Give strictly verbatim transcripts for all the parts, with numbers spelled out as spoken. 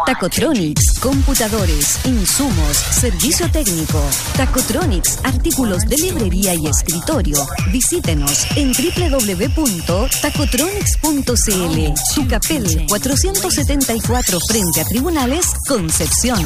Tacotronics, computadores, insumos, servicio técnico. Tacotronics, artículos de librería y escritorio. Visítenos en doble u doble u doble u punto tacotronics punto c l. Tucapel cuatrocientos setenta y cuatro frente a Tribunales, Concepción.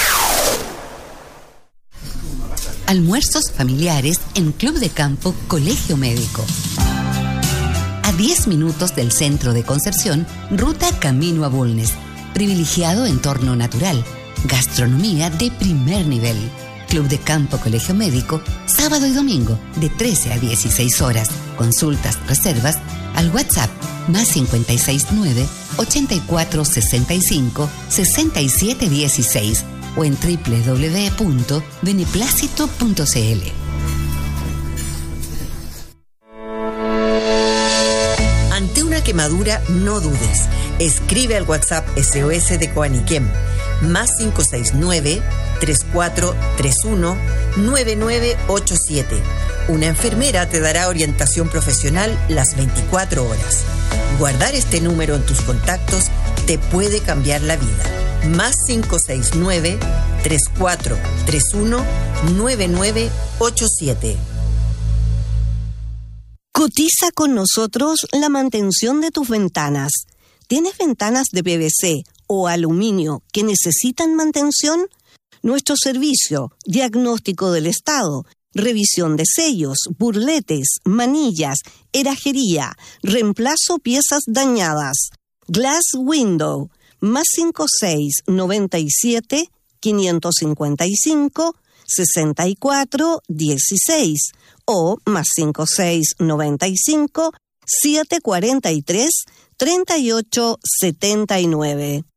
Almuerzos familiares en Club de Campo Colegio Médico. A diez minutos del centro de Concepción, ruta camino a Bulnes. Privilegiado entorno natural. Gastronomía de primer nivel. Club de Campo Colegio Médico, sábado y domingo, de trece a dieciséis horas. Consultas, reservas, al WhatsApp, más cinco seis nueve, ochenta y cuatro sesenta y cinco, sesenta y siete dieciséis o en doble u doble u doble u punto beneplácito punto c l. Ante una quemadura, no dudes. Escribe al WhatsApp S O S de Coaniquem, más cinco seis nueve, tres cuatro tres uno, nueve nueve ocho siete. Una enfermera te dará orientación profesional las veinticuatro horas. Guardar este número en tus contactos te puede cambiar la vida. Más cinco seis nueve, tres cuatro tres uno, nueve nueve ocho siete. Cotiza con nosotros la mantención de tus ventanas. ¿Tienes ventanas de P V C o aluminio que necesitan mantención? Nuestro servicio, diagnóstico del estado, revisión de sellos, burletes, manillas, herrajería, reemplazo piezas dañadas. Glass Window, más cinco seis noventa y siete, quinientos cincuenta y cinco, sesenta y cuatro dieciséis o más cinco seis noventa y cinco, siete cuarenta y tres, treinta y ocho setenta y nueve.